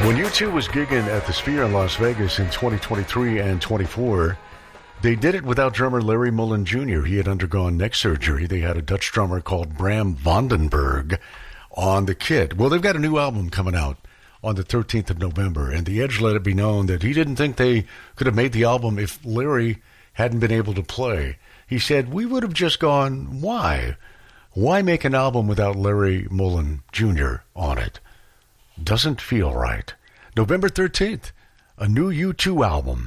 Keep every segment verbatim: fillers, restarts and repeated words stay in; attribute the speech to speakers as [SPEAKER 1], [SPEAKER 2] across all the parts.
[SPEAKER 1] When U two was gigging at the Sphere in Las Vegas in twenty twenty-three and twenty-four, they did it without drummer Larry Mullen Junior He had undergone neck surgery. They had a Dutch drummer called Bram Vandenberg on the kit. Well, they've got a new album coming out on the thirteenth of November, and The Edge let it be known that he didn't think they could have made the album if Larry hadn't been able to play. He said, we would have just gone, why? Why make an album without Larry Mullen Junior on it? Doesn't feel right. November thirteenth, a new U two album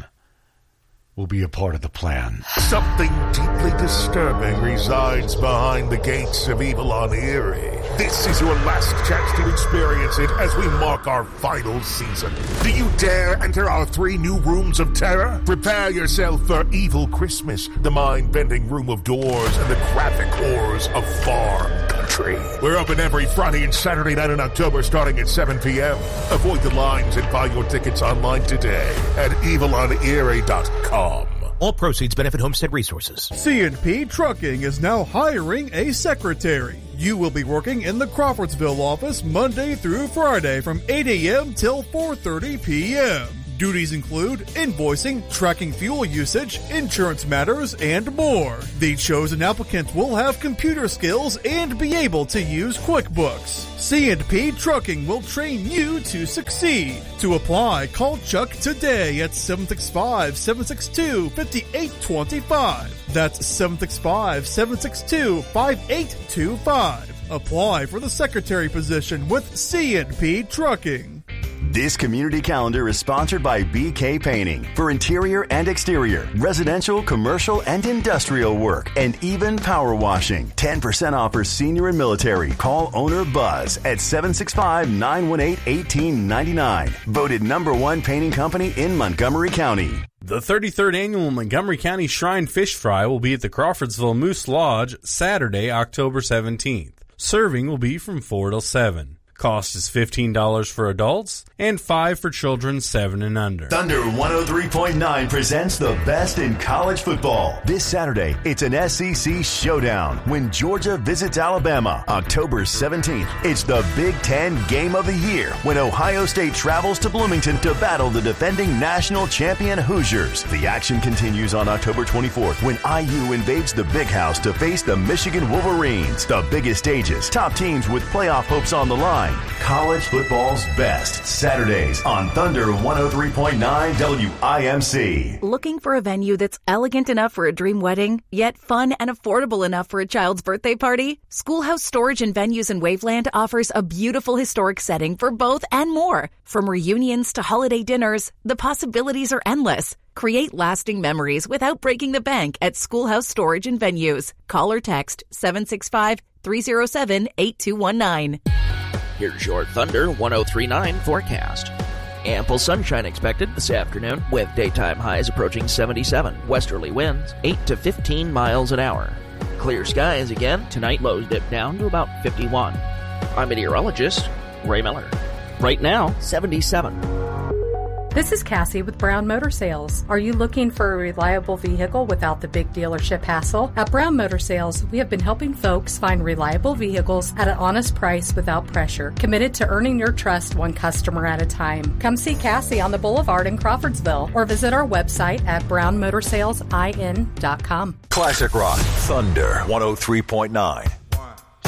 [SPEAKER 1] will be a part of the plan.
[SPEAKER 2] Something deeply disturbing resides behind the gates of Evil on Erie. This is your last chance to experience it as we mark our final season. Do you dare enter our three new rooms of terror? Prepare yourself for Evil Christmas, the mind-bending room of doors, and the graphic horrors of Farm Country. We're open every Friday and Saturday night in October starting at seven p.m. Avoid the lines and buy your tickets online today at evil on erie dot com.
[SPEAKER 3] All proceeds benefit Homestead Resources.
[SPEAKER 4] C and P Trucking is now hiring a secretary. You will be working in the Crawfordsville office Monday through Friday from eight a.m. till four thirty p.m. Duties include invoicing, tracking fuel usage, insurance matters, and more. The chosen applicant will have computer skills and be able to use QuickBooks. C and P Trucking will train you to succeed. To apply, call Chuck today at seven six five, seven six two, five eight two five. That's seven six five, seven six two, five eight two five. Apply for the secretary position with C and P Trucking.
[SPEAKER 5] This community calendar is sponsored by B K Painting for interior and exterior, residential, commercial, and industrial work, and even power washing. ten percent off for senior and military. Call owner Buzz at seven six five, nine one eight, one eight nine nine. Voted number one painting company in Montgomery County.
[SPEAKER 6] The thirty-third Annual Montgomery County Shrine Fish Fry will be at the Crawfordsville Moose Lodge Saturday, October seventeenth. Serving will be from four till seven. Cost is fifteen dollars for adults and five dollars for children seven and under.
[SPEAKER 5] Thunder one oh three point nine presents the best in college football. This Saturday, it's an S E C showdown when Georgia visits Alabama. October seventeenth, it's the Big Ten Game of the Year when Ohio State travels to Bloomington to battle the defending national champion Hoosiers. The action continues on October twenty-fourth when I U invades the Big House to face the Michigan Wolverines. The biggest stages, top teams with playoff hopes on the line. College football's best. Saturdays on Thunder one oh three point nine W I M C.
[SPEAKER 7] Looking for a venue that's elegant enough for a dream wedding, yet fun and affordable enough for a child's birthday party? Schoolhouse Storage and Venues in Waveland offers a beautiful historic setting for both and more. From reunions to holiday dinners, the possibilities are endless. Create lasting memories without breaking the bank at Schoolhouse Storage and Venues. Call or text seven six five, three oh seven, eight two one nine.
[SPEAKER 8] Here's your Thunder one oh three point nine forecast. Ample sunshine expected this afternoon with daytime highs approaching seventy-seven. Westerly winds eight to fifteen miles an hour. Clear skies again. Tonight lows dip down to about fifty-one. I'm meteorologist Ray Miller. Right now, seventy-seven.
[SPEAKER 9] This is Cassie with Brown Motor Sales. Are you looking for a reliable vehicle without the big dealership hassle? At Brown Motor Sales, we have been helping folks find reliable vehicles at an honest price without pressure, committed to earning your trust one customer at a time. Come see Cassie on the Boulevard in Crawfordsville or visit our website at brown motor sales in dot com.
[SPEAKER 10] Classic Rock, Thunder one oh three point nine.